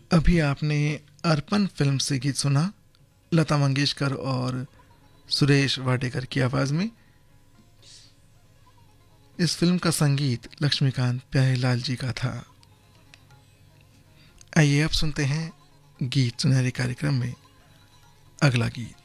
अभी आपने अर्पण फिल्म से गीत सुना, लता मंगेशकर और सुरेश वाडेकर की आवाज़ में। इस फिल्म का संगीत लक्ष्मीकांत प्यारेलाल जी का था। आइए अब सुनते हैं गीत सुनहरे कार्यक्रम में अगला गीत।